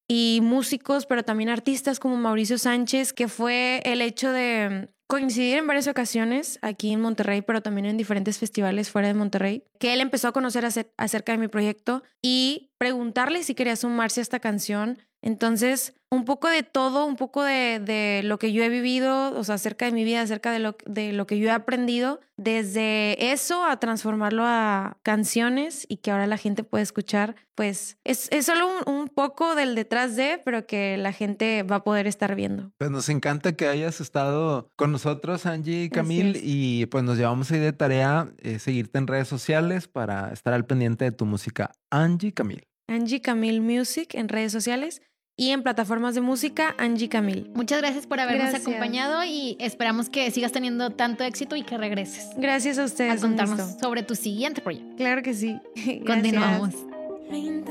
y músicos, pero también artistas como Mauricio Sánchez, que fue el hecho de coincidir en varias ocasiones aquí en Monterrey, pero también en diferentes festivales fuera de Monterrey, que él empezó a conocer acerca de mi proyecto y preguntarle si quería sumarse a esta canción. Entonces, un poco de todo, un poco de lo que yo he vivido, o sea, acerca de mi vida, acerca de lo que yo he aprendido, desde eso a transformarlo a canciones y que ahora la gente puede escuchar, pues es solo un poco del detrás de, pero que la gente va a poder estar viendo. Pues nos encanta que hayas estado con nosotros, Angie y Camil, Gracias. y pues nos llevamos ahí de tarea seguirte en redes sociales para estar al pendiente de tu música. Angie Camil. Angie Camil Music en redes sociales y en plataformas de música Angie Camil. Muchas gracias por habernos Gracias. acompañado y esperamos que sigas teniendo tanto éxito y que regreses Gracias a ustedes. a contarnos sobre tu siguiente proyecto. Claro que sí. Continuamos. Gracias.